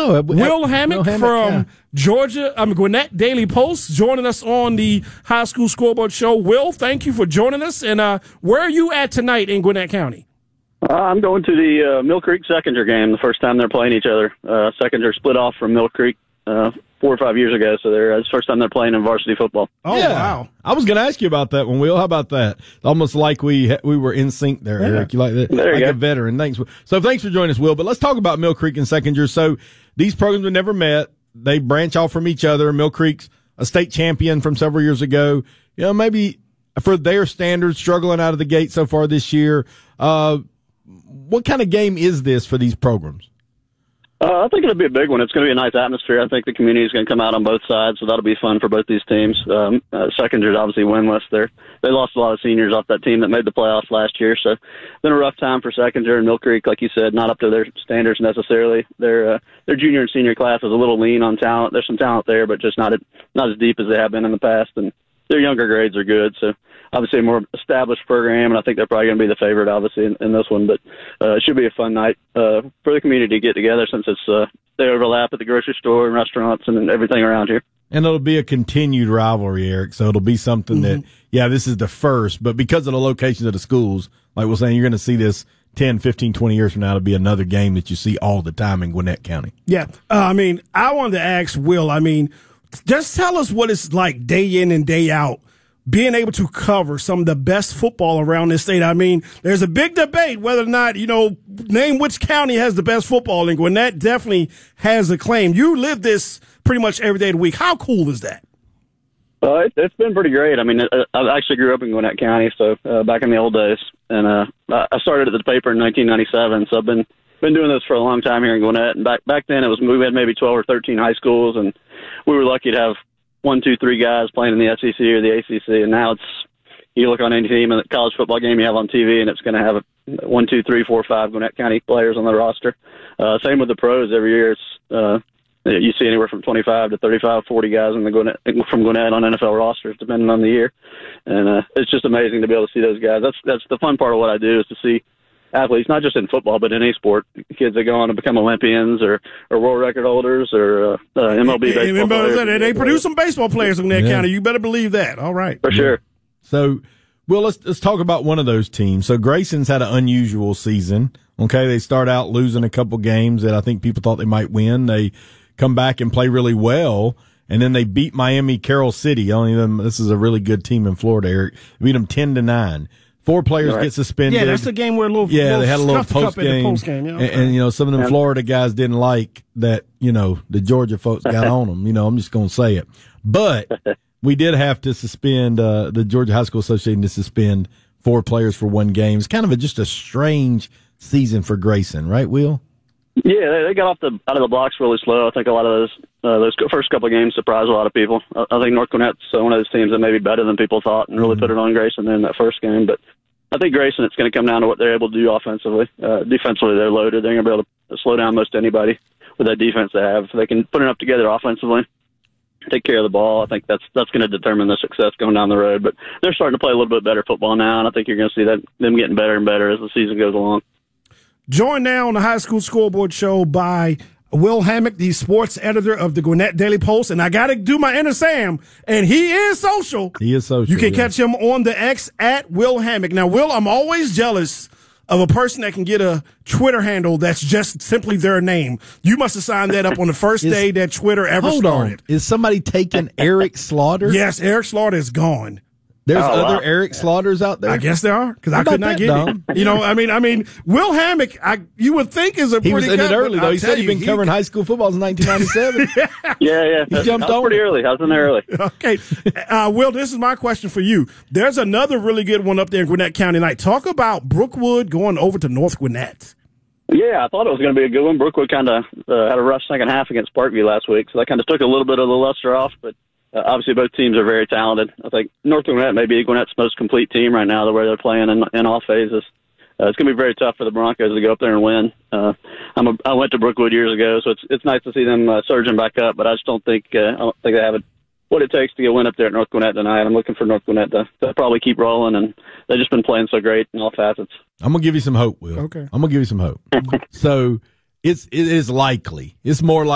No, Will Hammock from Gwinnett Daily Post joining us on the High School Scoreboard Show. Will, thank you for joining us. And where are you at tonight in Gwinnett County? I'm going to the Mill Creek Seconder game, the first time they're playing each other. Seconder split off from Mill Creek 4 or 5 years ago, so it's the first time they're playing in varsity football. Oh, yeah. Wow. I was going to ask you about that one, Will. How about that? Almost like we were in sync there, Eric. You like that? There you like go. A veteran. Thanks for joining us, Will. But let's talk about Mill Creek and Seconder. So these programs have never met. They branch off from each other. Mill Creek's a state champion from several years ago. You know, maybe for their standards, struggling out of the gate so far this year. What kind of game is this for these programs? I think it'll be a big one. It's going to be a nice atmosphere. I think the community is going to come out on both sides, so that'll be fun for both these teams. Seconder's obviously winless. They lost a lot of seniors off that team that made the playoffs last year, so it's been a rough time for Seconder and Mill Creek, like you said, not up to their standards necessarily. Their junior and senior class is a little lean on talent. There's some talent there, but just not as deep as they have been in the past, and their younger grades are good, so obviously a more established program, and I think they're probably going to be the favorite, obviously, in this one. But it should be a fun night for the community to get together since they overlap at the grocery store and restaurants and everything around here. And it'll be a continued rivalry, Eric, so it'll be something that, this is the first, but because of the locations of the schools, like we're saying, you're going to see this 10, 15, 20 years from now. It'll be another game that you see all the time in Gwinnett County. Yeah. I wanted to ask Will, just tell us what it's like day in and day out being able to cover some of the best football around this state. There's a big debate whether or not, name which county has the best football, and Gwinnett definitely has a claim. You live this pretty much every day of the week. How cool is that? It's been pretty great. I actually grew up in Gwinnett County, so back in the old days. And I started at the paper in 1997, so I've been doing this for a long time here in Gwinnett. And back then we had maybe 12 or 13 high schools, and we were lucky to have 1, 2, 3 guys playing in the SEC or the ACC, and now you look on any team in the college football game you have on TV, and it's going to have 1, 2, 3, 4, 5 Gwinnett County players on the roster. Same with the pros. Every year you see anywhere from 25 to 35, 40 guys from Gwinnett on NFL rosters, depending on the year, and it's just amazing to be able to see those guys. That's the fun part of what I do, is to see athletes, not just in football, but in any sport, kids that go on to become Olympians or world record holders or MLB baseball players. They produce some baseball players in that county. You better believe that. All right. For sure. So, well, let's talk about one of those teams. So Grayson's had an unusual season. Okay, they start out losing a couple games that I think people thought they might win. They come back and play really well, and then they beat Miami Carroll City. This is a really good team in Florida, Eric. Beat them 10-9. 4 players get suspended. Yeah, that's the game where they had a little post game. And some of them Florida guys didn't like that. The Georgia folks got on them. I'm just going to say it. But we did have to suspend the Georgia High School Association to suspend 4 players for 1 game. It's kind of just a strange season for Grayson, right, Will? Yeah, they got out of the blocks really slow. I think a lot of those first couple of games surprised a lot of people. I think North Gwinnett's one of those teams that may be better than people thought and really put it on Grayson in that first game. But I think Grayson, it's going to come down to what they're able to do offensively. Defensively, they're loaded. They're going to be able to slow down most anybody with that defense they have. If they can put enough together offensively, take care of the ball, I think that's going to determine their success going down the road. But they're starting to play a little bit better football now, and I think you're going to see them getting better and better as the season goes along. Joined now on the High School Scoreboard Show by Will Hammock, the sports editor of the Gwinnett Daily Post. And I got to do my inner Sam, and he is social. He is social. You can catch him on the X at Will Hammock. Now, Will, I'm always jealous of a person that can get a Twitter handle that's just simply their name. You must have signed that up on the first day that Twitter ever started. Is somebody taking Eric Slaughter? Yes, Eric Slaughter is gone. There's other Eric Slaughters out there? I guess there are, because I could not get it. Will Hammock, you would think is a pretty good. He was in it early, though. He said he'd been covering high school football since 1997. Yeah. He jumped on pretty early. I was in there early. Okay. Will, this is my question for you. There's another really good one up there in Gwinnett County tonight. Talk about Brookwood going over to North Gwinnett. Yeah, I thought it was going to be a good one. Brookwood kind of had a rough second half against Parkview last week, so that kind of took a little bit of the luster off, but obviously, both teams are very talented. I think North Gwinnett may be Gwinnett's most complete team right now, the way they're playing in all phases. It's going to be very tough for the Broncos to go up there and win. I went to Brookwood years ago, so it's nice to see them surging back up. But I just don't think they have what it takes to get a win up there at North Gwinnett tonight. I'm looking for North Gwinnett to probably keep rolling, and they've just been playing so great in all facets. I'm gonna give you some hope, Will. Okay, I'm gonna give you some hope. So it is likely. It's more likely.